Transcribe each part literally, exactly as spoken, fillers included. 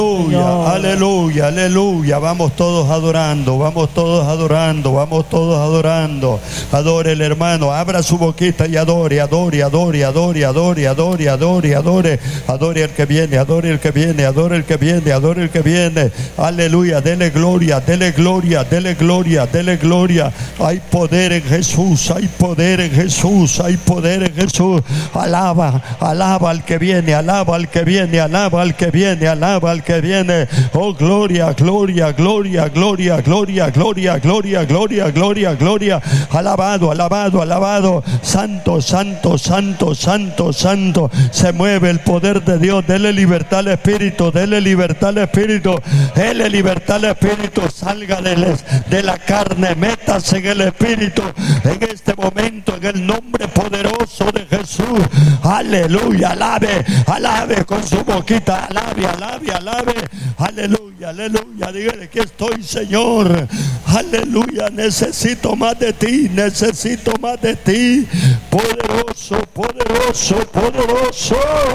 Aleluya, aleluya, aleluya. Vamos todos adorando, vamos todos adorando, vamos todos adorando. Adore el hermano, abra su boquita y adore, adore, adore, adore, adore, adore, adore, adore. Adore el que viene, adore el que viene, adore el que viene, adore el que viene. Aleluya, dele gloria, dele gloria, dele gloria, dele gloria. Hay poder en Jesús, hay poder en Jesús, hay poder en Jesús. Alaba, alaba al que viene, alaba al que viene, alaba al que viene, alaba al que viene. Oh, gloria, gloria, gloria, gloria, gloria, gloria, gloria, gloria, gloria, gloria. Alabado, alabado, alabado. Santo, santo, santo, santo, santo. Se mueve el poder de Dios. Dele libertad al Espíritu, dele libertad al Espíritu, dele libertad al Espíritu. Salga de, de la carne, métase en el Espíritu en este momento, en el nombre poderoso de Jesús. Aleluya, alabe, alabe con su boquita, alabe, alabe, alabe. Aleluya, aleluya. Dígale que estoy, Señor. Aleluya, necesito más de ti, necesito más de ti. Poderoso, poderoso, poderoso.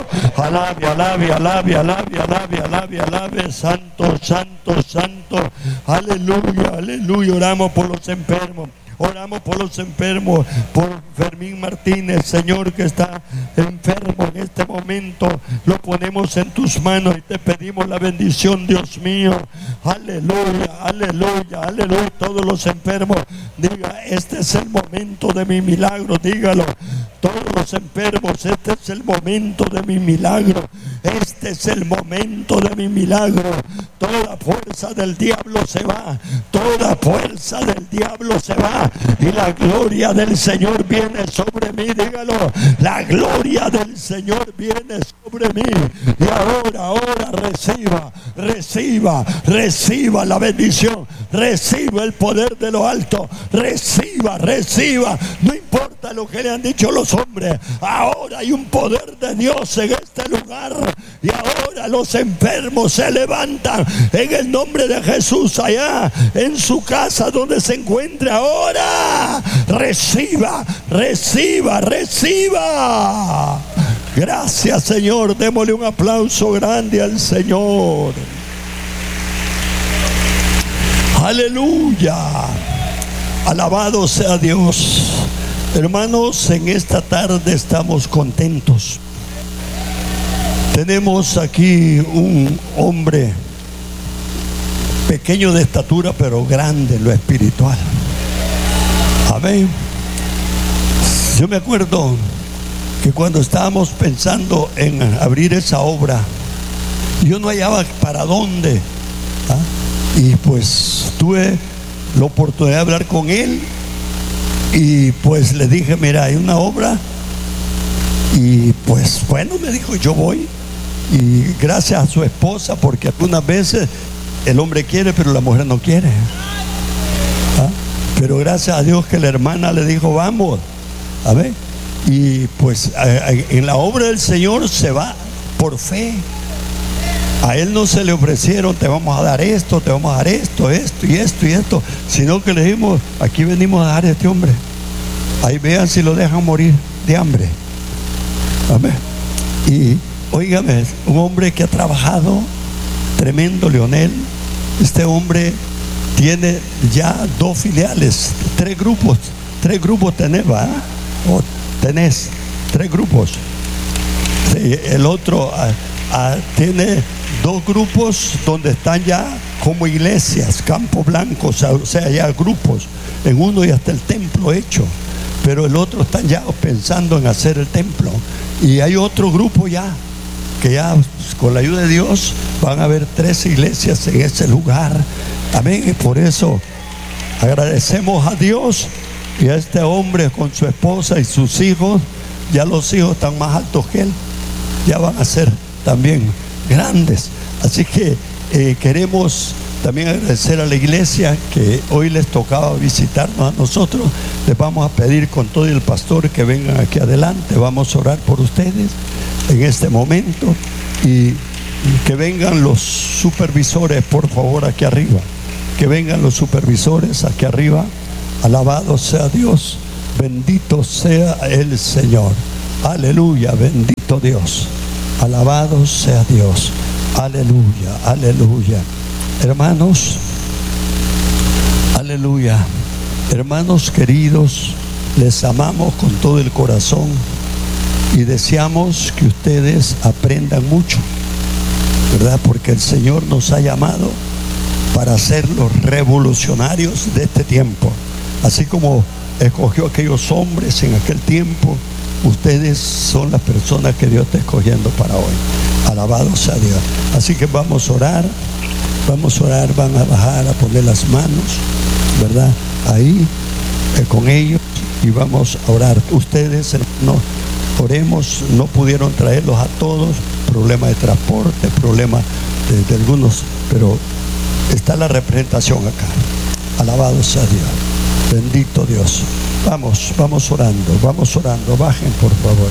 Alabe, alabe, alabe, alabe, alabe, alabe, alabe. Santo, santo, santo. Aleluya, aleluya. Oramos por los enfermos. Oramos por los enfermos, por Fermín Martínez, Señor, que está enfermo en este momento. Lo ponemos en tus manos y te pedimos la bendición, Dios mío. Aleluya, aleluya, aleluya. Todos los enfermos, diga, este es el momento de mi milagro. Dígalo. Todos los enfermos, este es el momento de mi milagro. Este es el momento de mi milagro. Toda fuerza del diablo se va. Toda fuerza del diablo se va. Y la gloria del Señor viene sobre mí. Dígalo. La gloria del Señor viene sobre mí. Y ahora, ahora reciba, reciba, reciba la bendición. Reciba el poder de lo alto. Reciba, reciba. No importa lo que le han dicho los hombres. Ahora hay un poder de Dios en este lugar. Y ahora los enfermos se levantan en el nombre de Jesús allá en su casa donde se encuentre ahora. Reciba, reciba, reciba. Gracias, Señor. Démosle un aplauso grande al Señor. Aleluya. Alabado sea Dios. Hermanos, en esta tarde estamos contentos. Tenemos aquí un hombre pequeño de estatura, pero grande en lo espiritual. Amén. Yo me acuerdo que cuando estábamos pensando en abrir esa obra, yo no hallaba para dónde. ¿Ah? Y pues tuve la oportunidad de hablar con él. Y pues le dije, mira, hay una obra. Y pues bueno, me dijo, yo voy. Y gracias a su esposa, porque algunas veces el hombre quiere pero la mujer no quiere. ¿Ah? Pero gracias a Dios que la hermana le dijo, vamos. A ver. Y pues en la obra del Señor se va por fe. A él no se le ofrecieron, te vamos a dar esto, te vamos a dar esto, esto y esto y esto, sino que le dijimos, aquí venimos a dar a este hombre. Ahí vean si lo dejan morir de hambre. Amén. Y óigame, un hombre que ha trabajado tremendo, Leonel. Este hombre tiene ya dos filiales, tres grupos, tres grupos tenés, ¿va? O tenés tres grupos. Sí, el otro ah, ah, tiene dos grupos donde están ya como iglesias, Campo Blanco, o sea, ya grupos. En uno ya está el templo hecho, pero el otro están ya pensando en hacer el templo. Y hay otro grupo ya, que ya pues, con la ayuda de Dios van a haber tres iglesias en ese lugar. Amén. Y por eso agradecemos a Dios y a este hombre con su esposa y sus hijos. Ya los hijos están más altos que él, ya van a ser también grandes. Así que eh, queremos también agradecer a la iglesia que hoy les tocaba visitarnos a nosotros. Les vamos a pedir con todo el pastor que vengan aquí adelante. Vamos a orar por ustedes en este momento. Y, y que vengan los supervisores, por favor, aquí arriba. Que vengan los supervisores aquí arriba. Alabado sea Dios. Bendito sea el Señor. Aleluya, bendito Dios. Alabado sea Dios. Aleluya, aleluya. Hermanos, aleluya. Hermanos queridos, les amamos con todo el corazón y deseamos que ustedes aprendan mucho, ¿verdad? Porque el Señor nos ha llamado para ser los revolucionarios de este tiempo. Así como escogió a aquellos hombres en aquel tiempo, ustedes son las personas que Dios está escogiendo para hoy. Alabado sea Dios. Así que vamos a orar, vamos a orar, van a bajar a poner las manos, ¿verdad? Ahí, eh, con ellos, y vamos a orar. Ustedes, hermanos, oremos. No pudieron traerlos a todos, problema de transporte, problema de, de algunos, pero está la representación acá. Alabado sea Dios. Bendito Dios. Vamos, vamos orando, vamos orando. Bajen, por favor.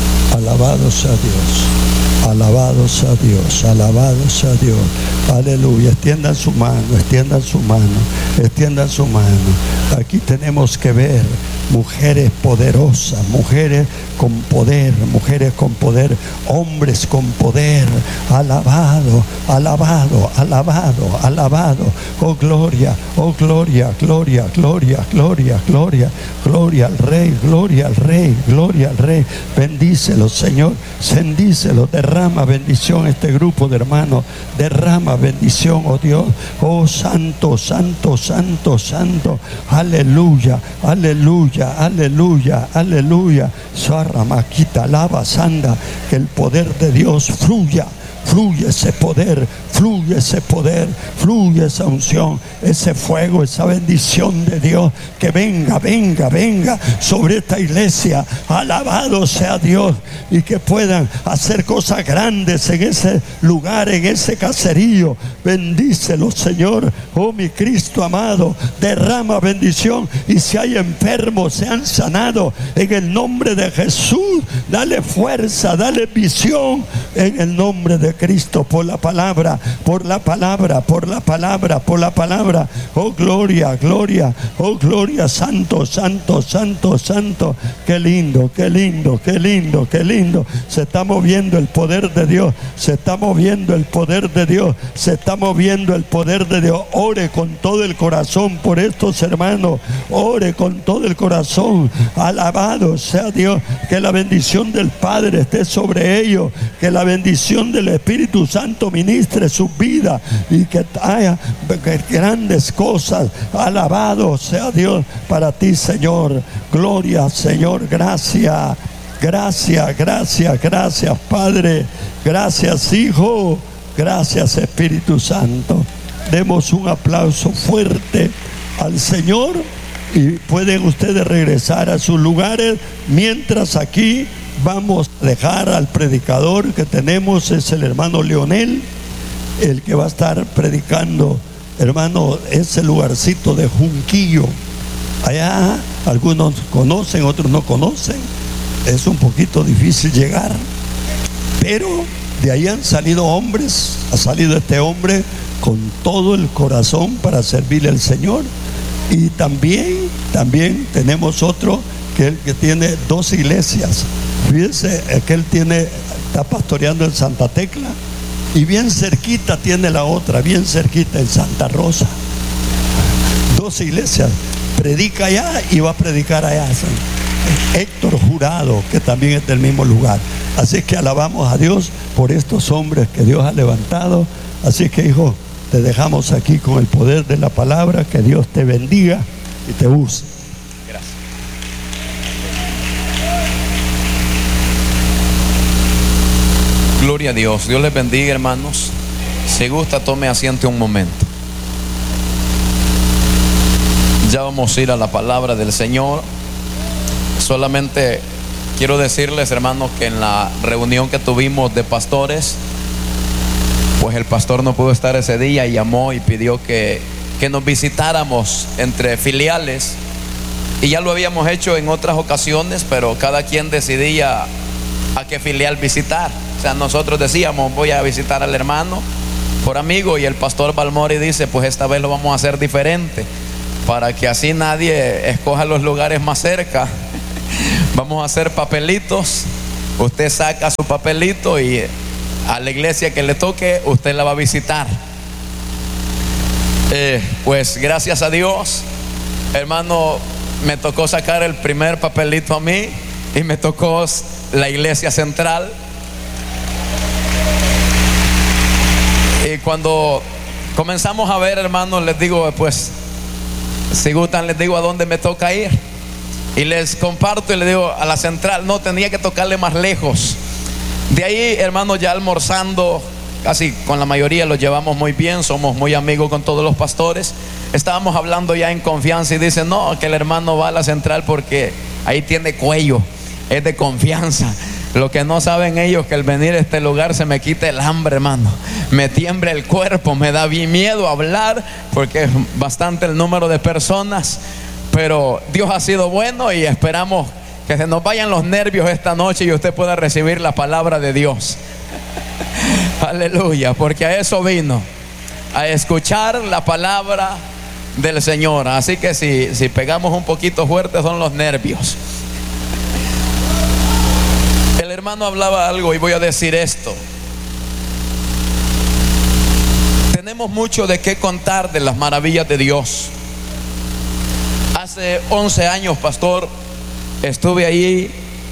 Alabado sea Dios. Alabado sea Dios. Alabado sea Dios. Aleluya. Extiendan su mano, extiendan su mano, extiendan su mano. Aquí tenemos que ver mujeres poderosas, mujeres con poder, mujeres con poder, hombres con poder. Alabado, alabado, alabado, alabado. Oh gloria, oh gloria, gloria, gloria, gloria, gloria, gloria al Rey, gloria al Rey, gloria al Rey. Bendícelo, Señor, bendícelo, derrama bendición a este grupo de hermanos, derrama bendición, oh Dios, oh santo, santo, santo, santo. Aleluya, aleluya, aleluya, aleluya. Sarramaquita, lava, sanda, que el poder de Dios fluya. Fluye ese poder, fluye ese poder, fluye esa unción, ese fuego, esa bendición de Dios. Que venga, venga, venga sobre esta iglesia. Alabado sea Dios. Y que puedan hacer cosas grandes en ese lugar, en ese caserío. Bendícelo, Señor. Oh, mi Cristo amado, derrama bendición. Y si hay enfermos, sean sanados en el nombre de Jesús. Dale fuerza, dale visión en el nombre de Cristo, por la palabra, por la palabra, por la palabra, por la palabra. Oh gloria, gloria, oh gloria, santo, santo, santo, santo. Qué lindo, qué lindo, qué lindo, qué lindo. Se está moviendo el poder de Dios, se está moviendo el poder de Dios, se está moviendo el poder de Dios. Ore con todo el corazón por estos hermanos, ore con todo el corazón. Alabado sea Dios. Que la bendición del Padre esté sobre ellos, que la bendición del Espíritu Santo ministre su vida y que haya grandes cosas. Alabado sea Dios para ti, Señor. Gloria, Señor. Gracias, gracias, gracias, gracias, Padre. Gracias, Hijo. Gracias, Espíritu Santo. Demos un aplauso fuerte al Señor y pueden ustedes regresar a sus lugares mientras aquí vamos a dejar al predicador que tenemos. Es el hermano Leonel, el que va a estar predicando, hermano, ese lugarcito de Junquillo. Allá algunos conocen, otros no conocen. Es un poquito difícil llegar, pero de ahí han salido hombres. Ha salido este hombre con todo el corazón para servirle al Señor. Y también, también tenemos otro que, que tiene dos iglesias. Fíjense que él tiene, está pastoreando en Santa Tecla y bien cerquita tiene la otra, bien cerquita en Santa Rosa. Dos iglesias. Predica allá y va a predicar allá. Héctor Jurado, que también es del mismo lugar. Así que alabamos a Dios por estos hombres que Dios ha levantado. Así que, hijo, te dejamos aquí con el poder de la palabra. Que Dios te bendiga y te use. Gracias. Gloria a Dios. Dios les bendiga, hermanos. Si gusta, tome asiento un momento. Ya vamos a ir a la palabra del Señor. Solamente quiero decirles, hermanos, que en la reunión que tuvimos de pastores, pues el pastor no pudo estar ese día y llamó y pidió que, que nos visitáramos entre filiales. Y ya lo habíamos hecho en otras ocasiones, pero cada quien decidía a qué filial visitar. O sea, nosotros decíamos, voy a visitar al hermano por amigo, y el pastor Balmori dice, pues esta vez lo vamos a hacer diferente, para que así nadie escoja los lugares más cerca. Vamos a hacer papelitos. Usted saca su papelito y a la iglesia que le toque, usted la va a visitar. Eh, pues gracias a Dios, hermano, me tocó sacar el primer papelito a mí y me tocó la iglesia central. Y cuando comenzamos a ver, hermanos, les digo, pues si gustan, les digo a dónde me toca ir. Y les comparto y les digo, a la central. No, tenía que tocarle más lejos. De ahí, hermanos, ya almorzando, casi con la mayoría los llevamos muy bien, somos muy amigos con todos los pastores. Estábamos hablando ya en confianza y dicen, no, que el hermano va a la central porque ahí tiene cuello, es de confianza. Lo que no saben ellos, que al venir a este lugar se me quita el hambre, hermano, me tiembla el cuerpo, me da bien miedo hablar porque es bastante el número de personas. Pero Dios ha sido bueno y esperamos que se nos vayan los nervios esta noche y usted pueda recibir la palabra de Dios. Aleluya, porque a eso vino, a escuchar la palabra del Señor. Así que si, si pegamos un poquito fuerte son los nervios. El hermano hablaba algo y voy a decir esto. Tenemos mucho de qué contar de las maravillas de Dios. Hace once años, pastor, estuve ahí,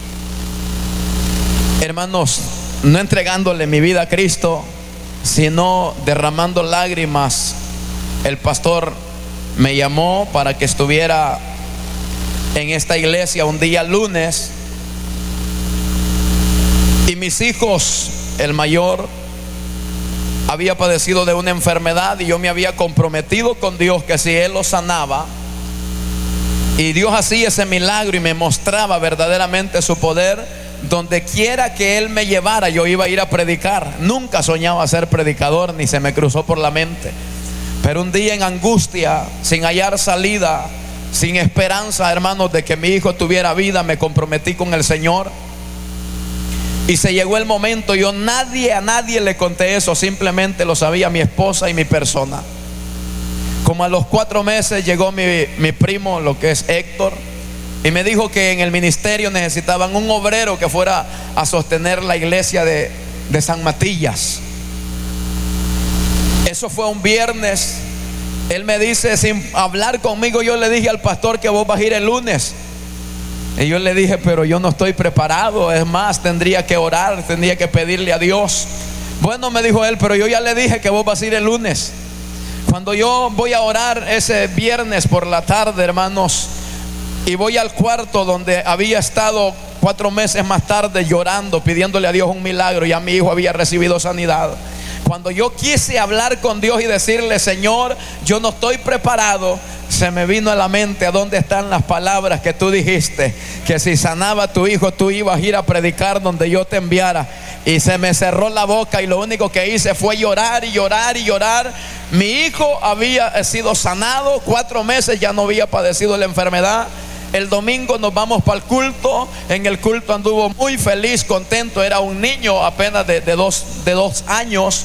hermanos, no entregándole mi vida a Cristo, sino derramando lágrimas. El pastor me llamó para que estuviera en esta iglesia un día lunes. Y mis hijos, el mayor, había padecido de una enfermedad y yo me había comprometido con Dios que si Él lo sanaba, y Dios hacía ese milagro y me mostraba verdaderamente su poder, donde quiera que Él me llevara, yo iba a ir a predicar. Nunca soñaba ser predicador, ni se me cruzó por la mente. Pero un día en angustia, sin hallar salida, sin esperanza, hermanos, de que mi hijo tuviera vida, me comprometí con el Señor. Y se llegó el momento. Yo nadie, a nadie le conté eso, simplemente lo sabía mi esposa y mi persona. Como a los cuatro meses llegó mi, mi primo, lo que es Héctor, y me dijo que en el ministerio necesitaban un obrero que fuera a sostener la iglesia de, de San Matías. Eso fue un viernes. Él me dice, sin hablar conmigo, yo le dije al pastor que vos vas a ir el lunes. Y yo le dije, pero yo no estoy preparado, es más, tendría que orar, tendría que pedirle a Dios. Bueno, me dijo él, pero yo ya le dije que vos vas a ir el lunes. Cuando yo voy a orar ese viernes por la tarde, hermanos, y voy al cuarto donde había estado cuatro meses más tarde llorando, pidiéndole a Dios un milagro, ya mi hijo había recibido sanidad. Cuando yo quise hablar con Dios y decirle, Señor, yo no estoy preparado, se me vino a la mente a dónde están las palabras que tú dijiste, que si sanaba a tu hijo tú ibas a ir a predicar donde yo te enviara. Y se me cerró la boca y lo único que hice fue llorar y llorar y llorar. Mi hijo había sido sanado, cuatro meses ya no había padecido la enfermedad. El domingo nos vamos para el culto. En el culto anduvo muy feliz, contento. Era un niño apenas de, de, dos, de dos años.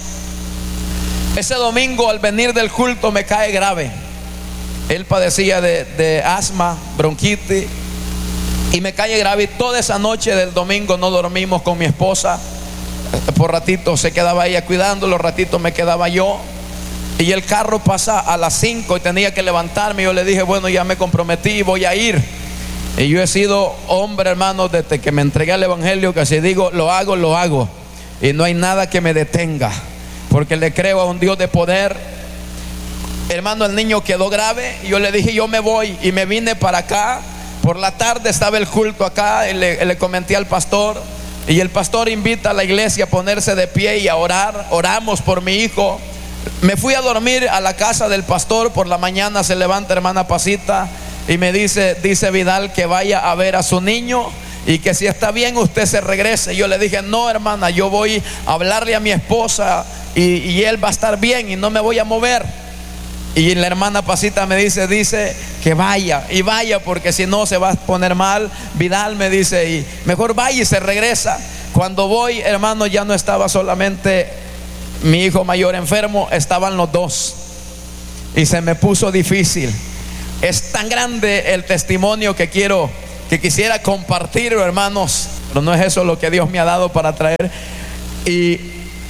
Ese domingo al venir del culto me cae grave. Él padecía de, de asma, bronquitis, y me cae grave. Toda esa noche del domingo no dormimos con mi esposa. Por ratito se quedaba ella cuidando, los ratitos me quedaba yo. Y el carro pasa a las cinco y tenía que levantarme. Yo le dije, bueno, ya me comprometí y voy a ir. Y yo he sido hombre, hermano, desde que me entregué al evangelio, que si digo lo hago, lo hago. Y no hay nada que me detenga, porque le creo a un Dios de poder. Hermano, el niño quedó grave y yo le dije, yo me voy, y me vine para acá. Por la tarde estaba el culto acá y le, le comenté al pastor, y el pastor invita a la iglesia a ponerse de pie y a orar. Oramos por mi hijo. Me fui a dormir a la casa del pastor. Por la mañana se levanta hermana Pasita y me dice, dice Vidal que vaya a ver a su niño y que si está bien usted se regrese. Yo le dije, no, hermana, yo voy a hablarle a mi esposa y, y él va a estar bien y no me voy a mover. Y la hermana Pasita me dice, dice que vaya y vaya, porque si no se va a poner mal. Vidal me dice, y mejor vaya y se regresa. Cuando voy, hermano, ya no estaba solamente mi hijo mayor enfermo, estaban los dos. Y se me puso difícil. Es tan grande el testimonio que quiero, que quisiera compartir, hermanos, pero no es eso lo que Dios me ha dado para traer. Y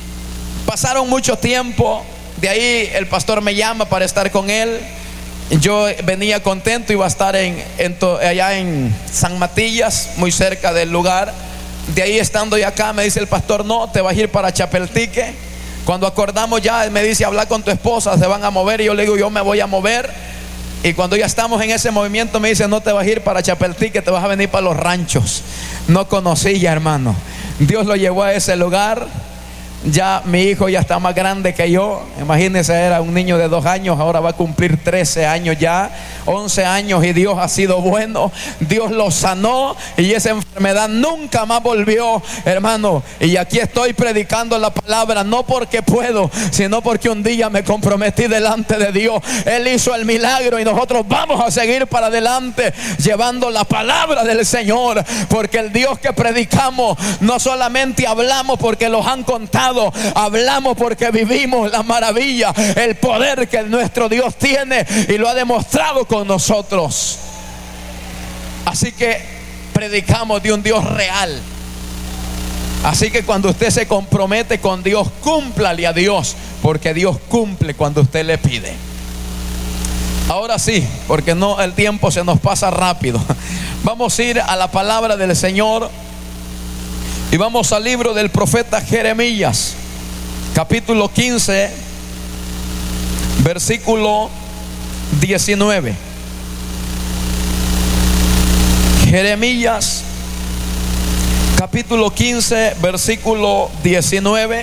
Pasaron mucho tiempo. De ahí el pastor me llama para estar con él. Yo venía contento, iba a estar en, en to, allá en San Matías, muy cerca del lugar. De ahí estando ya acá, me dice el pastor: no, te vas a ir para Chapeltique. Cuando acordamos ya, él me dice: habla con tu esposa, se van a mover. Y yo le digo: yo me voy a mover. Y cuando ya estamos en ese movimiento, me dice: no te vas a ir para Chapeltique, te vas a venir para los ranchos. No conocí ya, hermano. Dios lo llevó a ese lugar. Ya mi hijo ya está más grande que yo. Imagínense, era un niño de dos años, ahora va a cumplir trece años ya, once años, y Dios ha sido bueno. Dios lo sanó y esa enfermedad nunca más volvió, hermano. Y aquí estoy predicando la palabra, no porque puedo, sino porque un día me comprometí delante de Dios. Él hizo el milagro y nosotros vamos a seguir para adelante llevando la palabra del Señor, porque el Dios que predicamos no solamente hablamos porque los han contado, hablamos porque vivimos la maravilla, el poder que nuestro Dios tiene y lo ha demostrado con nosotros. Así que predicamos de un Dios real. Así que cuando usted se compromete con Dios, cúmplale a Dios, porque Dios cumple cuando usted le pide. Ahora sí, porque no, el tiempo se nos pasa rápido. Vamos a ir a la palabra del Señor. Y vamos al libro del profeta Jeremías, capítulo quince, versículo diecinueve. Jeremías, capítulo quince, versículo diecinueve.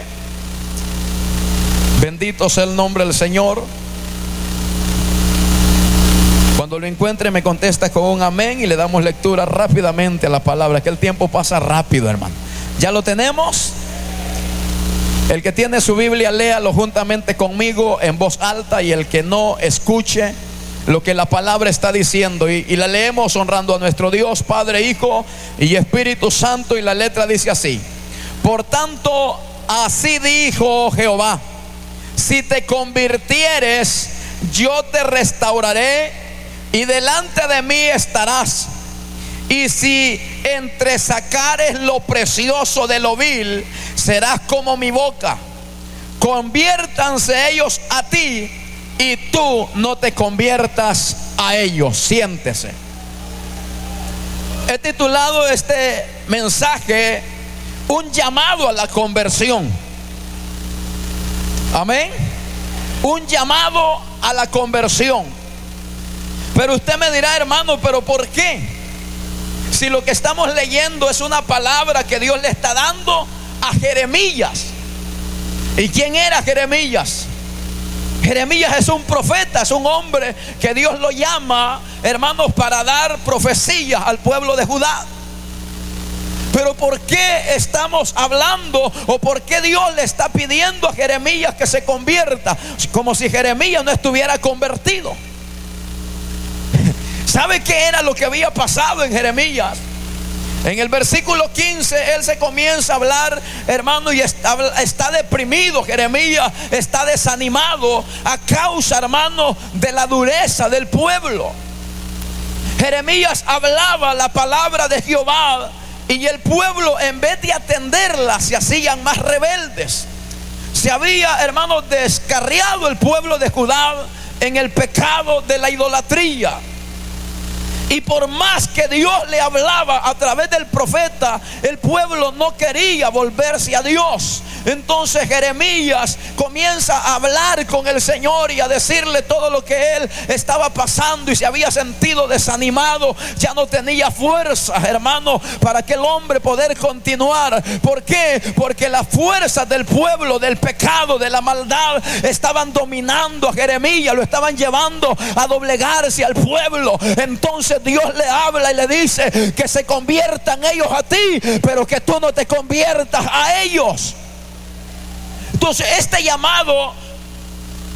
Bendito sea el nombre del Señor. Cuando lo encuentre me contesta con un amén y le damos lectura rápidamente a la palabra, que el tiempo pasa rápido, hermano. ¿Ya lo tenemos? El que tiene su Biblia, léalo juntamente conmigo en voz alta, y el que no, escuche lo que la palabra está diciendo. Y, y la leemos honrando a nuestro Dios, Padre, Hijo y Espíritu Santo. Y la letra dice así: por tanto, así dijo Jehová: si te convirtieres, yo te restauraré y delante de mí estarás. Y si entresacares lo precioso de lo vil, serás como mi boca. Conviértanse ellos a ti y tú no te conviertas a ellos. Siéntese. He titulado este mensaje: un llamado a la conversión. Amén. Un llamado a la conversión. Pero usted me dirá: hermano, ¿pero por qué? Si lo que estamos leyendo es una palabra que Dios le está dando a Jeremías. ¿Y quién era Jeremías? Jeremías es un profeta, es un hombre que Dios lo llama, hermanos, para dar profecías al pueblo de Judá. Pero ¿por qué estamos hablando o por qué Dios le está pidiendo a Jeremías que se convierta? Como si Jeremías no estuviera convertido. ¿Sabe qué era lo que había pasado en Jeremías? En el versículo quince, él se comienza a hablar, hermano, y está, está deprimido. Jeremías está desanimado a causa, hermano, de la dureza del pueblo. Jeremías hablaba la palabra de Jehová y el pueblo, en vez de atenderla, se hacían más rebeldes. Se había, hermano, descarriado el pueblo de Judá en el pecado de la idolatría. Y por más que Dios le hablaba a través del profeta, el pueblo no quería volverse a Dios. Entonces Jeremías comienza a hablar con el Señor y a decirle todo lo que él estaba pasando, y se había sentido desanimado, ya no tenía fuerza, hermano, para que el hombre poder continuar. ¿Por qué? Porque las fuerzas del pueblo, del pecado, de la maldad, estaban dominando a Jeremías, lo estaban llevando a doblegarse al pueblo. Entonces Dios le habla y le dice que se conviertan ellos a ti, pero que tú no te conviertas a ellos. Entonces este llamado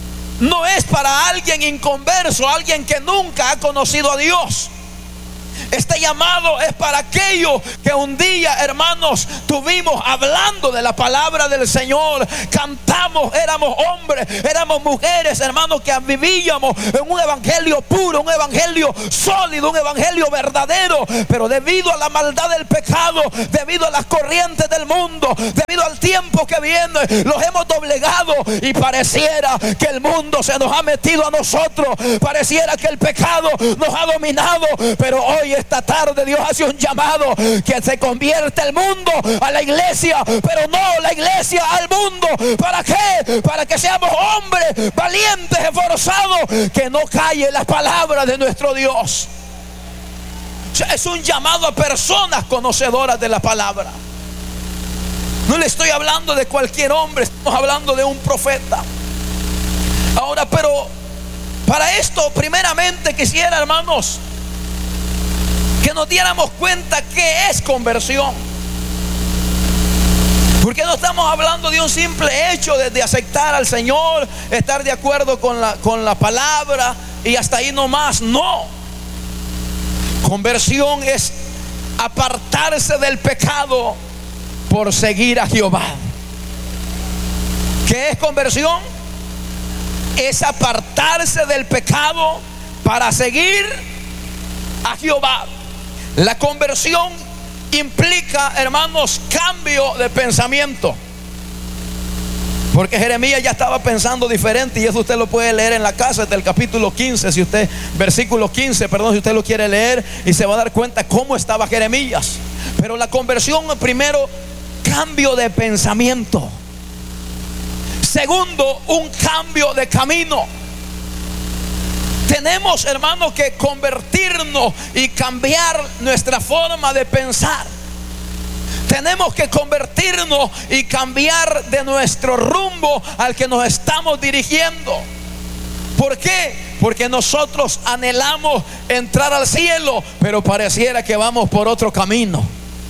no es para alguien inconverso, alguien que nunca ha conocido a Dios. Este llamado es para aquellos que un día, hermanos, tuvimos hablando de la palabra del Señor. Cantamos, éramos hombres, éramos mujeres, hermanos, que vivíamos en un evangelio puro, un evangelio sólido, un evangelio verdadero. Pero debido a la maldad del pecado, debido a las corrientes del mundo, debido al tiempo que viene, los hemos doblegado. Y pareciera que el mundo se nos ha metido a nosotros. Pareciera que el pecado nos ha dominado. Pero hoy, esta tarde, Dios hace un llamado que se convierte el mundo a la iglesia, pero no la iglesia al mundo. ¿Para qué? Para que seamos hombres valientes, esforzados, que no calle las palabras de nuestro Dios. O sea, es un llamado a personas conocedoras de la palabra. No le estoy hablando de cualquier hombre, estamos hablando de un profeta. Ahora, pero para esto, primeramente quisiera, hermanos, que nos diéramos cuenta qué es conversión. Porque no estamos hablando de un simple hecho de, de aceptar al Señor, estar de acuerdo con la, con la palabra y hasta ahí nomás. No. Conversión es apartarse del pecado por seguir a Jehová. ¿Qué es conversión? Es apartarse del pecado para seguir a Jehová. La conversión implica, hermanos, cambio de pensamiento. Porque Jeremías ya estaba pensando diferente, y eso usted lo puede leer en la casa del capítulo quince, si usted, versículo quince, perdón, si usted lo quiere leer, y se va a dar cuenta cómo estaba Jeremías. Pero la conversión, primero, cambio de pensamiento. Segundo, un cambio de camino. Tenemos, hermanos, que convertirnos y cambiar nuestra forma de pensar. Tenemos que convertirnos y cambiar de nuestro rumbo al que nos estamos dirigiendo. ¿Por qué? Porque nosotros anhelamos entrar al cielo, pero pareciera que vamos por otro camino.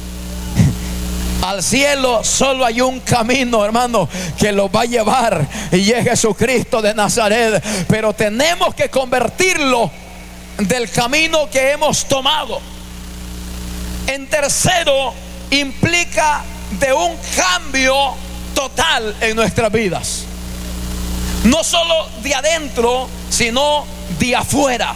Al cielo solo hay un camino, hermano, que los va a llevar, y es Jesucristo de Nazaret. Pero tenemos que convertirlo del camino que hemos tomado. En tercero, implica de un cambio total en nuestras vidas. No solo de adentro, sino de afuera.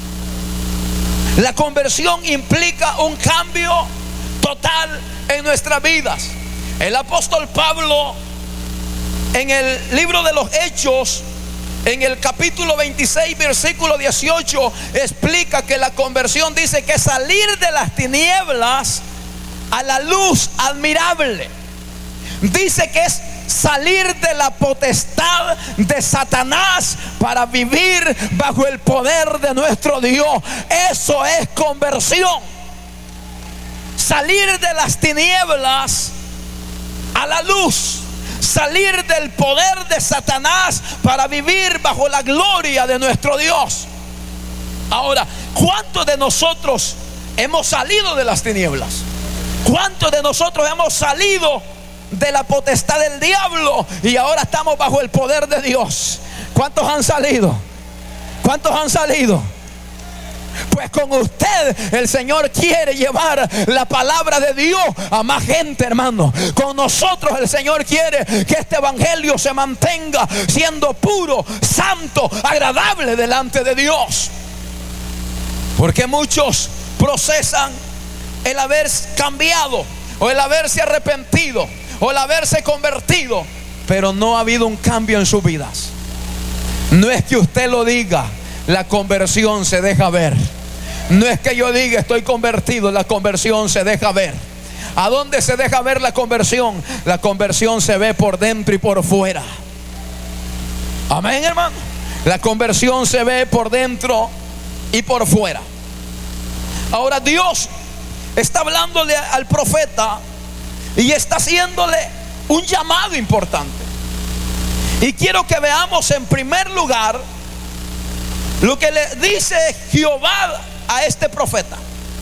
La conversión implica un cambio total en nuestras vidas. El apóstol Pablo, en el libro de los Hechos, en el capítulo veintiséis, versículo dieciocho, explica que la conversión dice que salir de las tinieblas a la luz admirable. Dice que es salir de la potestad de Satanás para vivir bajo el poder de nuestro Dios. Eso es conversión. Salir de las tinieblas a la luz. Salir del poder de Satanás para vivir bajo la gloria de nuestro Dios. Ahora, ¿cuántos de nosotros hemos salido de las tinieblas? ¿Cuántos de nosotros hemos salido de la potestad del diablo y ahora estamos bajo el poder de Dios? ¿Cuántos han salido? ¿Cuántos han salido? Pues con usted el Señor quiere llevar la palabra de Dios a más gente, hermano. Con nosotros el Señor quiere que este evangelio se mantenga siendo puro, santo, agradable delante de Dios. Porque muchos procesan el haber cambiado, o el haberse arrepentido, o el haberse convertido, pero no ha habido un cambio en sus vidas. No es que usted lo diga, la conversión se deja ver. No es que yo diga estoy convertido, la conversión se deja ver. ¿A dónde se deja ver la conversión? La conversión se ve por dentro y por fuera. Amén, hermano. La conversión se ve por dentro y por fuera. Ahora Dios está hablándole al profeta y está haciéndole un llamado importante. Y quiero que veamos en primer lugar lo que le dice Jehová a este profeta.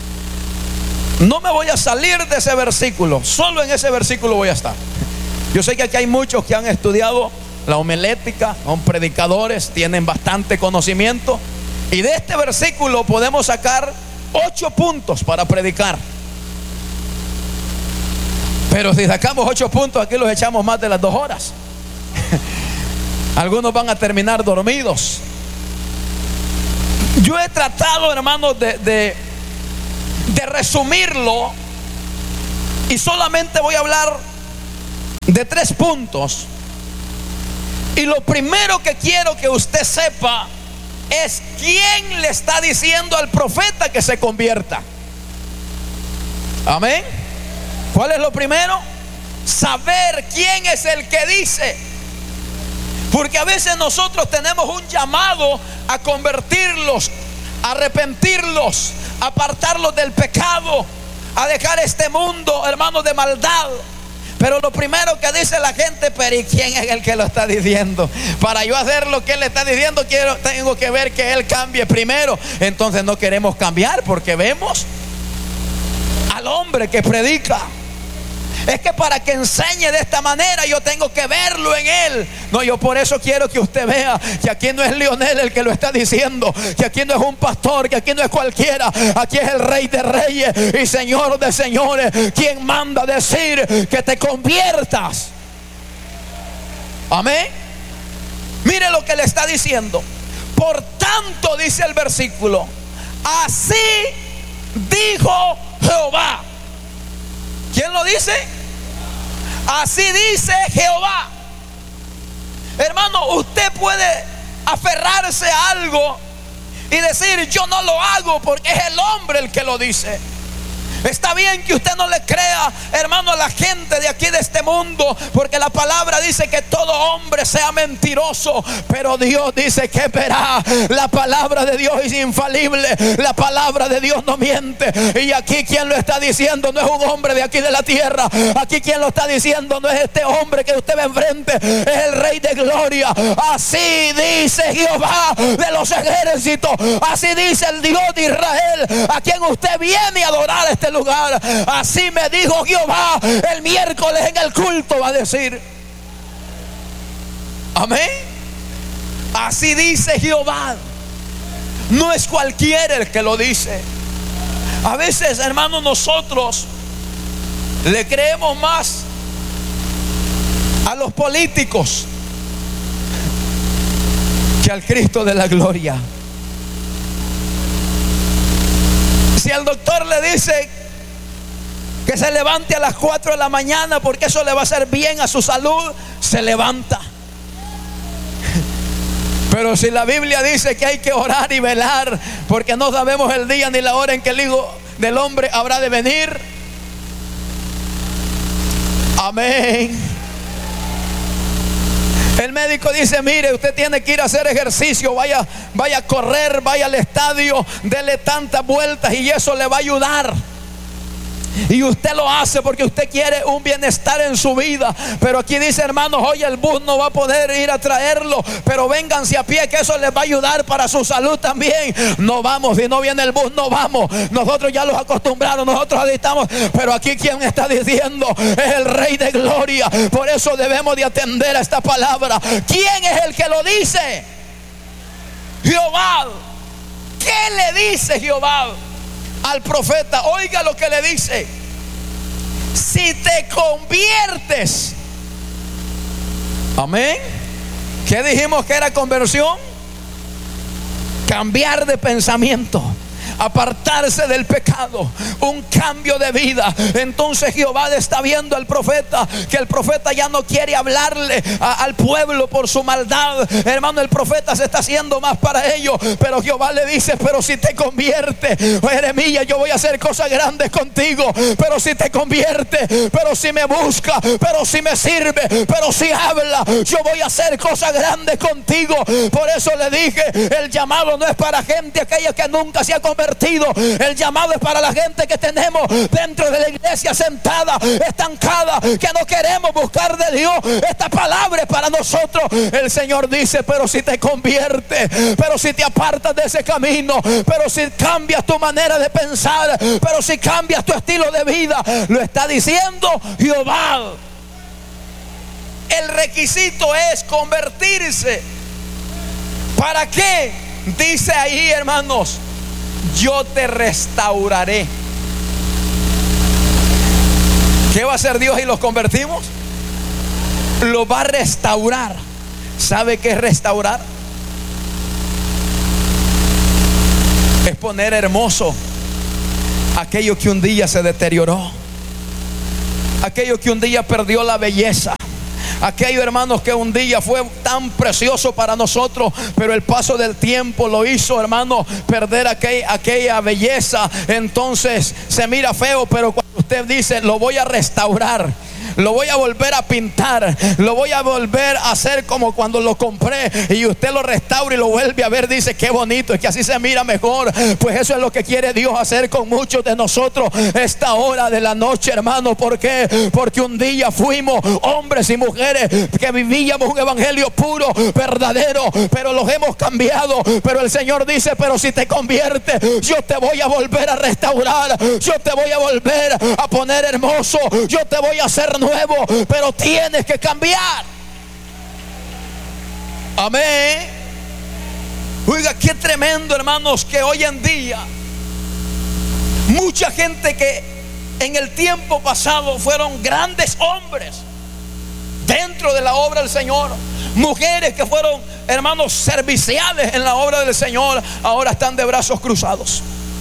No me voy a salir de ese versículo, solo en ese versículo voy a estar. Yo sé que aquí hay muchos que han estudiado la homilética, son predicadores, tienen bastante conocimiento, y de este versículo podemos sacar ocho puntos para predicar. Pero si sacamos ocho puntos, aquí los echamos más de las dos horas. Algunos van a terminar dormidos. Yo he tratado, hermanos, de, de, de resumirlo, y solamente voy a hablar de tres puntos. Y lo primero que quiero que usted sepa es quién le está diciendo al profeta que se convierta. Amén. ¿Cuál es lo primero? Saber quién es el que dice. Porque a veces nosotros tenemos un llamado a convertirlos, a arrepentirlos, a apartarlos del pecado, a dejar este mundo, hermanos, de maldad. Pero lo primero que dice la gente: pero ¿y quién es el que lo está diciendo? Para yo hacer lo que él está diciendo, quiero, tengo que ver que él cambie primero. Entonces no queremos cambiar porque vemos al hombre que predica. Es que para que enseñe de esta manera yo tengo que verlo en él. No, yo por eso quiero que usted vea que aquí no es Lionel el que lo está diciendo, que aquí no es un pastor, que aquí no es cualquiera. Aquí es el Rey de Reyes y Señor de Señores, quien manda decir que te conviertas. Amén. Mire lo que le está diciendo. Por tanto, dice el versículo, así dijo Jehová. ¿Quién lo dice? Así dice Jehová. Hermano, usted puede aferrarse a algo y decir: yo no lo hago porque es el hombre el que lo dice. Está bien que usted no le crea, hermano, a la gente de aquí de este mundo, porque la palabra dice que todo hombre sea mentiroso, pero Dios dice que verá. La palabra de Dios es infalible, la palabra de Dios no miente. Y aquí quien lo está diciendo no es un hombre de aquí de la tierra. Aquí quien lo está diciendo no es este hombre que usted ve enfrente, es el Rey de Gloria. Así dice Jehová de los ejércitos, así dice el Dios de Israel, a quien usted viene a adorar este lugar. Así me dijo Jehová el miércoles en el culto, va a decir. Amén. Así dice Jehová. No es cualquiera el que lo dice. A veces, hermanos, nosotros le creemos más a los políticos que al Cristo de la gloria. Si el doctor le dice que se levante a las cuatro de la mañana porque eso le va a hacer bien a su salud, se levanta. Pero si la Biblia dice que hay que orar y velar porque no sabemos el día ni la hora en que el Hijo del Hombre habrá de venir. Amén. El médico dice: mire, usted tiene que ir a hacer ejercicio, vaya, vaya a correr, vaya al estadio, dele tantas vueltas y eso le va a ayudar. Y usted lo hace porque usted quiere un bienestar en su vida. Pero aquí dice: hermanos, hoy el bus no va a poder ir a traerlo, pero vénganse a pie que eso les va a ayudar para su salud también. No vamos, si no viene el bus no vamos. Nosotros ya los acostumbrados, nosotros adictamos. Pero aquí quien está diciendo es el Rey de Gloria. Por eso debemos de atender a esta palabra. ¿Quién es el que lo dice? Jehová. ¿Qué le dice Jehová al profeta? Oiga lo que le dice: si te conviertes. Amén. ¿Qué dijimos que era conversión? Cambiar de pensamiento, apartarse del pecado, un cambio de vida. Entonces Jehová está viendo al profeta, que el profeta ya no quiere hablarle a, al pueblo por su maldad. Hermano, el profeta se está haciendo más para ellos, pero Jehová le dice: pero si te conviertes, Jeremías, yo voy a hacer cosas grandes contigo. Pero si te conviertes, pero si me busca, pero si me sirve, pero si habla, yo voy a hacer cosas grandes contigo. Por eso le dije: el llamado no es para gente aquella que nunca se ha convertido. El llamado es para la gente que tenemos dentro de la iglesia sentada, estancada, que no queremos buscar de Dios. Esta palabra es para nosotros. El Señor dice: pero si te conviertes, pero si te apartas de ese camino, pero si cambias tu manera de pensar, pero si cambias tu estilo de vida. Lo está diciendo Jehová. El requisito es convertirse. ¿Para qué? Dice ahí, hermanos: yo te restauraré. ¿Qué va a hacer Dios si los convertimos? Lo va a restaurar. ¿Sabe qué es restaurar? Es poner hermoso aquello que un día se deterioró, aquello que un día perdió la belleza, aquello, hermanos, que un día fue tan precioso para nosotros, pero el paso del tiempo lo hizo, hermano, perder aquel, aquella belleza. Entonces se mira feo, pero cuando usted dice, lo voy a restaurar, lo voy a volver a pintar, lo voy a volver a hacer como cuando lo compré, y usted lo restaura y lo vuelve a ver, dice, qué bonito, es que así se mira mejor. Pues eso es lo que quiere Dios hacer con muchos de nosotros esta hora de la noche, hermano. ¿Por qué? Porque un día fuimos hombres y mujeres que vivíamos un evangelio puro, verdadero, pero los hemos cambiado. Pero el Señor dice, pero si te conviertes, yo te voy a volver a restaurar, yo te voy a volver a poner hermoso, yo te voy a hacer nuevo, pero tienes que cambiar. Amén. Oiga, qué tremendo, hermanos, que hoy en día mucha gente que en el tiempo pasado fueron grandes hombres dentro de la obra del Señor, mujeres que fueron, hermanos, serviciales en la obra del Señor, ahora están de brazos cruzados.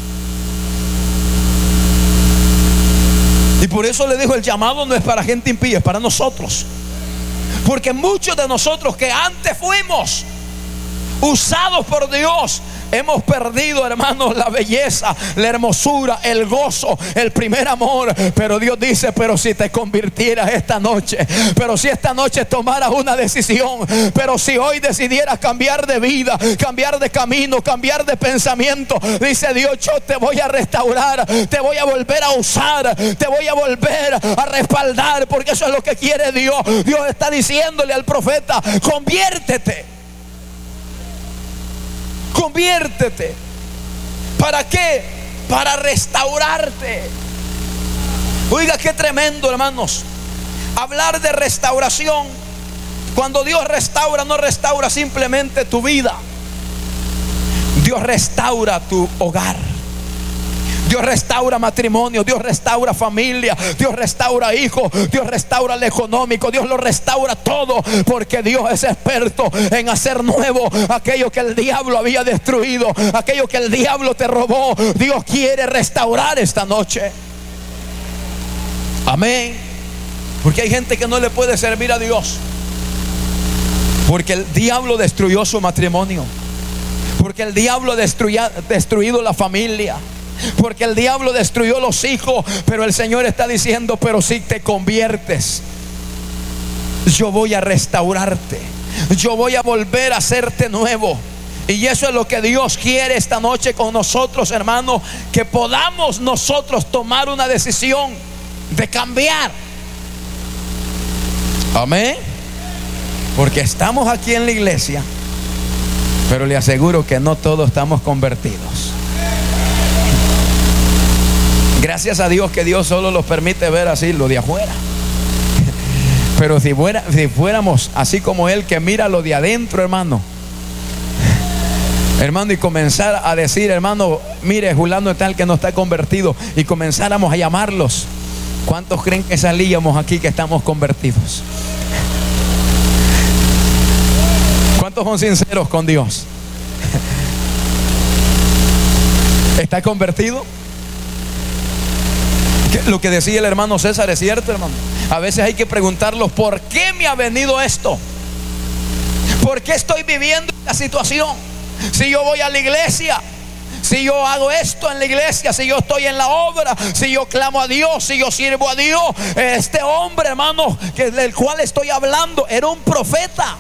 Y por eso le dijo, el llamado no es para gente impía, es para nosotros. Porque muchos de nosotros que antes fuimos usados por Dios, hemos perdido, hermanos, la belleza, la hermosura, el gozo, el primer amor. Pero Dios dice, pero si te convirtieras esta noche, pero si esta noche tomaras una decisión, pero si hoy decidieras cambiar de vida, cambiar de camino, cambiar de pensamiento, dice Dios, yo te voy a restaurar, te voy a volver a usar, te voy a volver a respaldar, porque eso es lo que quiere Dios. Dios está diciéndole al profeta, conviértete. Conviértete. ¿Para qué? Para restaurarte. Oiga, qué tremendo, hermanos, hablar de restauración. Cuando Dios restaura, no restaura simplemente tu vida. Dios restaura tu hogar. Dios restaura matrimonio, Dios restaura familia, Dios restaura hijos, Dios restaura el económico, Dios lo restaura todo, porque Dios es experto en hacer nuevo aquello que el diablo había destruido, aquello que el diablo te robó. Dios quiere restaurar esta noche. Amén. Porque hay gente que no le puede servir a Dios, porque el diablo destruyó su matrimonio, porque el diablo destruya, destruido la familia, porque el diablo destruyó los hijos. Pero el Señor está diciendo, pero si te conviertes, yo voy a restaurarte, yo voy a volver a hacerte nuevo. Y eso es lo que Dios quiere esta noche con nosotros, hermanos, que podamos nosotros tomar una decisión de cambiar. Amén. Porque estamos aquí en la iglesia, pero le aseguro que no todos estamos convertidos. Gracias a Dios que Dios solo nos permite ver así lo de afuera. Pero si, fuera, si fuéramos así como Él, que mira lo de adentro, hermano, hermano, y comenzar a decir, hermano, mire, fulano es tal que no está convertido, y comenzáramos a llamarlos, ¿cuántos creen que salíamos aquí que estamos convertidos? ¿Cuántos son sinceros con Dios? ¿Está convertido? Lo que decía el hermano César es cierto, hermano. A veces hay que preguntarlos, ¿por qué me ha venido esto? ¿Por qué estoy viviendo esta situación? Si yo voy a la iglesia, si yo hago esto en la iglesia, si yo estoy en la obra, si yo clamo a Dios, si yo sirvo a Dios. Este hombre, hermano, que del cual estoy hablando, era un profeta.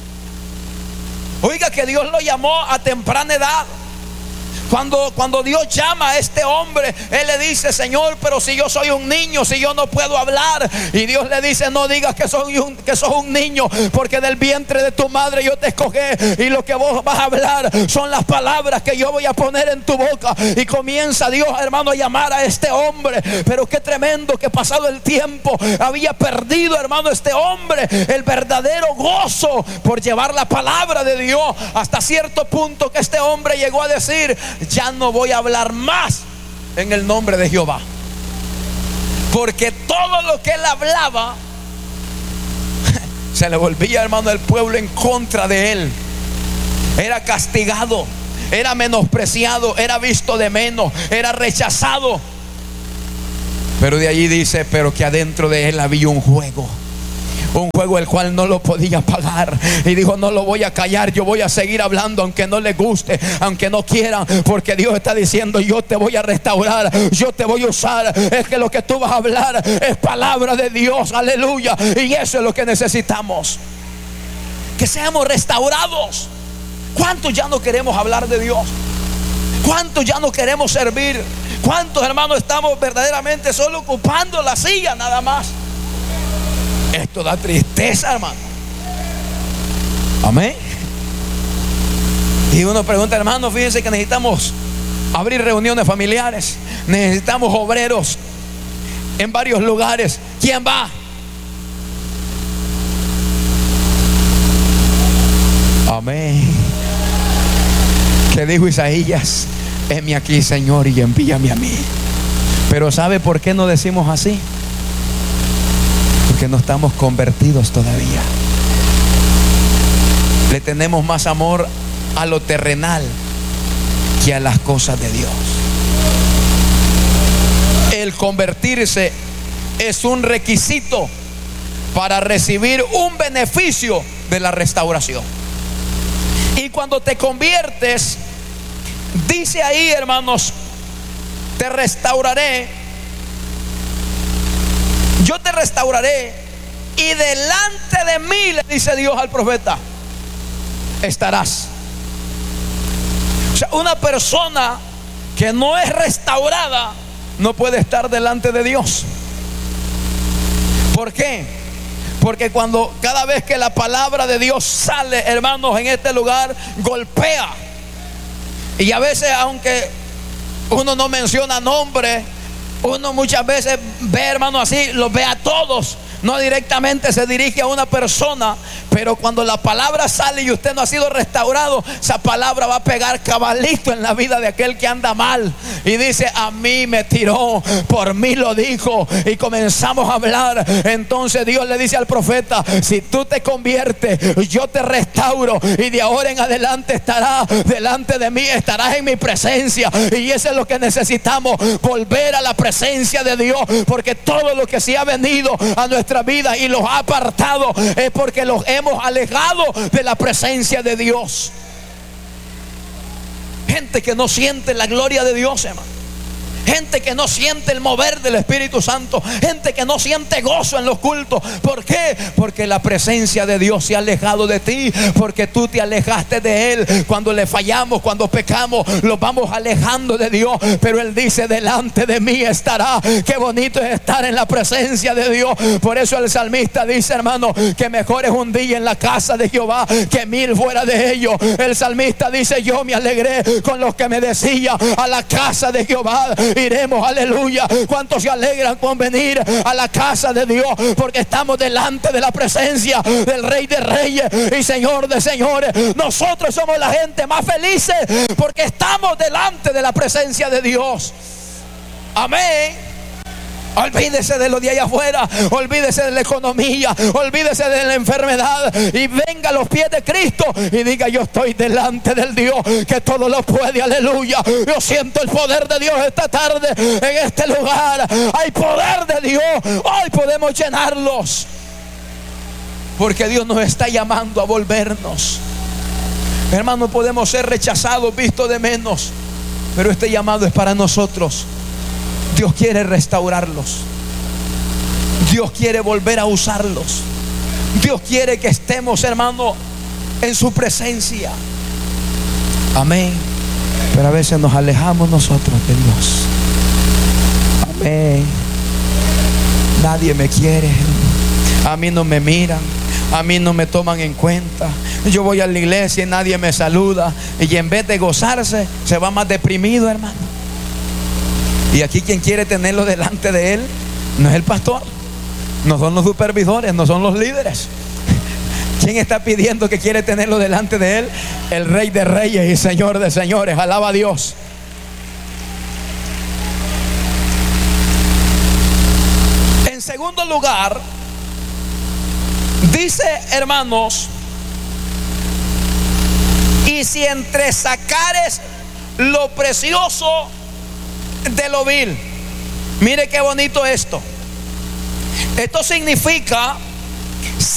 Oiga, que Dios lo llamó a temprana edad. Cuando, cuando Dios llama a este hombre, Él le dice, Señor, pero si yo soy un niño, si yo no puedo hablar. Y Dios le dice, no digas que soy un, que sos un niño, porque del vientre de tu madre yo te escogí, y lo que vos vas a hablar son las palabras que yo voy a poner en tu boca. Y comienza Dios, hermano, a llamar a este hombre. Pero qué tremendo que pasado el tiempo había perdido, hermano, este hombre el verdadero gozo por llevar la palabra de Dios, hasta cierto punto que este hombre llegó a decir, ya no voy a hablar más en el nombre de Jehová. Porque todo lo que él hablaba se le volvía, hermano, el pueblo en contra de él. Era castigado, era menospreciado, era visto de menos, era rechazado. Pero de allí dice, pero que adentro de él había un juego. Un juego el cual no lo podía pagar. Y dijo, no lo voy a callar, yo voy a seguir hablando aunque no les guste, aunque no quieran. Porque Dios está diciendo, yo te voy a restaurar, yo te voy a usar. Es que lo que tú vas a hablar es palabra de Dios, aleluya. Y eso es lo que necesitamos, que seamos restaurados. ¿Cuántos ya no queremos hablar de Dios? ¿Cuántos ya no queremos servir? ¿Cuántos, hermanos, estamos verdaderamente solo ocupando la silla nada más? Esto da tristeza, hermano. Amén. Y uno pregunta, hermano, fíjense que necesitamos abrir reuniones familiares, necesitamos obreros en varios lugares. ¿Quién va? Amén. ¿Qué dijo Isaías? Heme aquí, Señor, y envíame a mí. Pero ¿sabe por qué no decimos así? Porque no estamos convertidos todavía. Le tenemos más amor a lo terrenal que a las cosas de Dios. El convertirse es un requisito para recibir un beneficio de la restauración. Y cuando te conviertes, dice ahí, hermanos, te restauraré. Yo te restauraré y delante de mí, le dice Dios al profeta, estarás. O sea, una persona que no es restaurada no puede estar delante de Dios. ¿Por qué? Porque cuando cada vez que la palabra de Dios sale, hermanos, en este lugar, golpea. Y a veces, aunque uno no menciona nombre, uno muchas veces ve, hermano, así, los ve a todos. No directamente se dirige a una persona, pero cuando la palabra sale y usted no ha sido restaurado, esa palabra va a pegar cabalito en la vida de aquel que anda mal. Y dice, a mí me tiró, por mí lo dijo. Y comenzamos a hablar. Entonces Dios le dice al profeta, si tú te conviertes, yo te restauro. Y de ahora en adelante estarás delante de mí, estarás en mi presencia. Y eso es lo que necesitamos, volver a la presencia de Dios. Porque todo lo que se ha venido a nuestra vida y los ha apartado es porque los hemos alejado de la presencia de Dios. Gente que no siente la gloria de Dios, hermano. Gente que no siente el mover del Espíritu Santo. Gente que no siente gozo en los cultos. ¿Por qué? Porque la presencia de Dios se ha alejado de ti. Porque tú te alejaste de Él. Cuando le fallamos, cuando pecamos, los vamos alejando de Dios. Pero Él dice, delante de mí estará. Qué bonito es estar en la presencia de Dios. Por eso el salmista dice, hermano, que mejor es un día en la casa de Jehová que mil fuera de ellos. El salmista dice, yo me alegré con los que me decían, a la casa de Jehová iremos, aleluya. ¿Cuántos se alegran con venir a la casa de Dios? Porque estamos delante de la presencia del Rey de Reyes y Señor de Señores. Nosotros somos la gente más felices porque estamos delante de la presencia de Dios. Amén. Olvídese de lo de allá afuera, olvídese de la economía, olvídese de la enfermedad y venga a los pies de Cristo y diga, yo estoy delante del Dios que todo lo puede, aleluya. Yo siento el poder de Dios esta tarde en este lugar. Hay poder de Dios, hoy podemos llenarlos porque Dios nos está llamando a volvernos. Hermano, podemos ser rechazados, vistos de menos, pero este llamado es para nosotros. Dios quiere restaurarlos. Dios quiere volver a usarlos. Dios quiere que estemos, hermano, en su presencia. Amén. Pero a veces nos alejamos nosotros de Dios. Amén. Nadie me quiere. A mí no me miran. A mí no me toman en cuenta. Yo voy a la iglesia y nadie me saluda. Y en vez de gozarse, se va más deprimido, hermano. Y aquí quien quiere tenerlo delante de él no es el pastor, no son los supervisores, no son los líderes. ¿Quién está pidiendo que quiere tenerlo delante de él? El Rey de Reyes y Señor de Señores. Alaba a Dios. segundo lugar, dice, hermanos, y si entresacares lo precioso de lo vil. Mire qué bonito esto. Esto significa